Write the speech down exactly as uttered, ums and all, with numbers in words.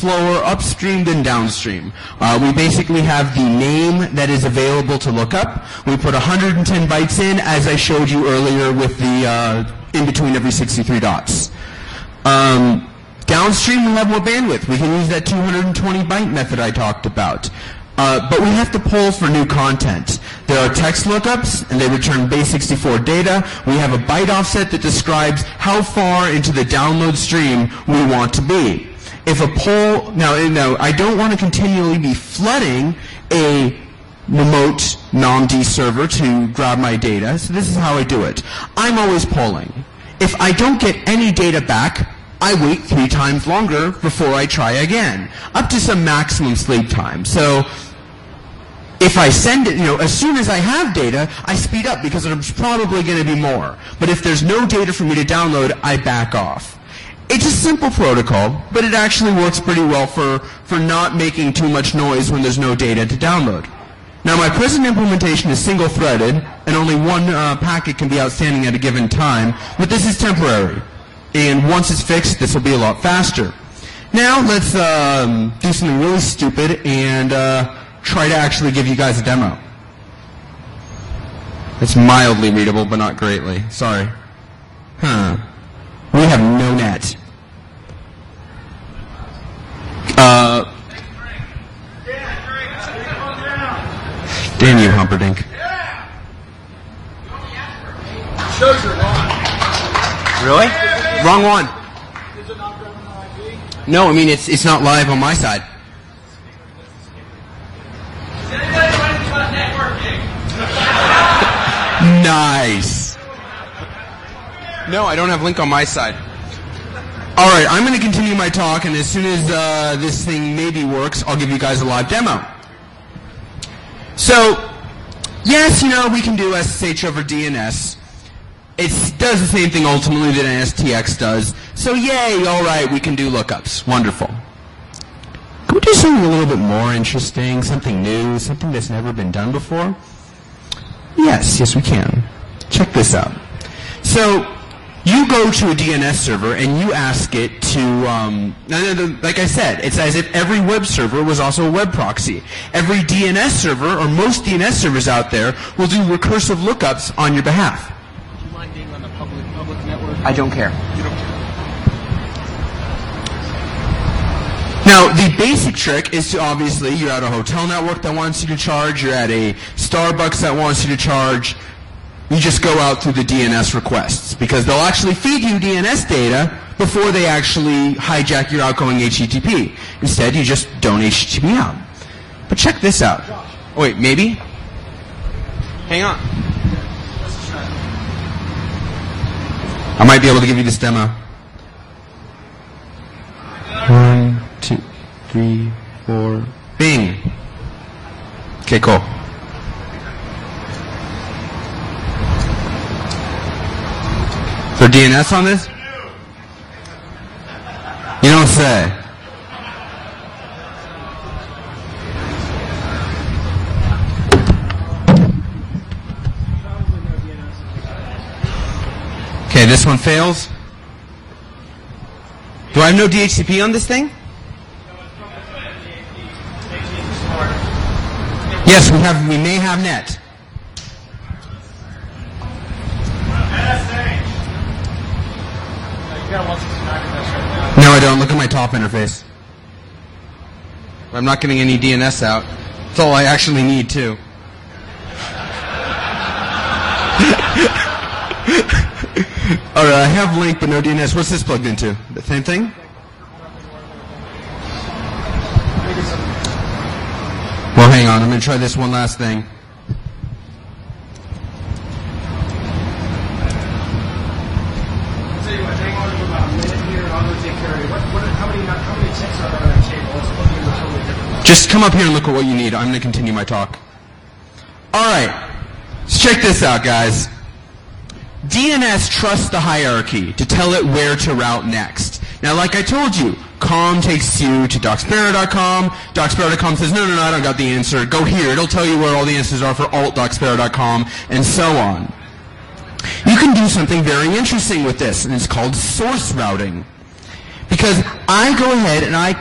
slower upstream than downstream. Uh, we basically have the name that is available to look up. We put one hundred ten bytes in, as I showed you earlier with the uh, in between every sixty-three dots. Um, downstream, we have more bandwidth. We can use that two hundred twenty byte method I talked about. Uh, but we have to poll for new content. There are text lookups, and they return base sixty-four data. We have a byte offset that describes how far into the download stream we want to be. If a poll, now, now I don't want to continually be flooding a remote N O M D server to grab my data, so this is how I do it. I'm always polling. If I don't get any data back, I wait three times longer before I try again, up to some maximum sleep time. So if I send it, you know, as soon as I have data, I speed up because there's probably going to be more. But if there's no data for me to download, I back off. It's a simple protocol, but it actually works pretty well for, for not making too much noise when there's no data to download. Now, my present implementation is single-threaded, and only one uh, packet can be outstanding at a given time, but this is temporary. And once it's fixed, this will be a lot faster. Now, let's um, do something really stupid and uh, try to actually give you guys a demo. It's mildly readable, but not greatly. Sorry. Huh. We have no net. Uh, damn you, Humperdinck. Really? Wrong one. No, I mean it's it's not live on my side. Nice. No, I don't have link on my side. All right, I'm going to continue my talk, and as soon as uh, this thing maybe works, I'll give you guys a live demo. So, yes, you know, we can do S S H over D N S. It does the same thing ultimately that N S T X does. So yay, all right, we can do lookups. Wonderful. Can we do something a little bit more interesting, something new, something that's never been done before? Yes, yes we can. Check this out. So you go to a D N S server and you ask it to, um, like I said, it's as if every web server was also a web proxy. Every D N S server, or most D N S servers out there, will do recursive lookups on your behalf. I don't care. You don't care. Now, the basic trick is to obviously, you're at a hotel network that wants you to charge, you're at a Starbucks that wants you to charge, you just go out through the D N S requests, because they'll actually feed you D N S data before they actually hijack your outgoing H T T P. Instead, you just don't H T T P out. But check this out. Oh, wait, maybe? Hang on. I might be able to give you this demo. One, two, three, four, bing. Okay, cool. Is there D N S on this? You don't say. Okay, this one fails. Do I have no D H C P on this thing? Yes, we have. We may have net. No, I don't. Look at my top interface. I'm not getting any D N S out. That's all I actually need, too. All right, I have link but no D N S. What's this plugged into? The same thing? Well, hang on. I'm going to try this one last thing. Just come up here and look at what you need. I'm going to continue my talk. All right. Let's check this out, guys. D N S trusts the hierarchy to tell it where to route next. Now, like I told you, com takes you to docsparrow dot com. docsparrow dot com says, no, no, no, I don't got the answer. Go here. It'll tell you where all the answers are for alt docsparrow dot com, and so on. You can do something very interesting with this, and it's called source routing. Because I go ahead and I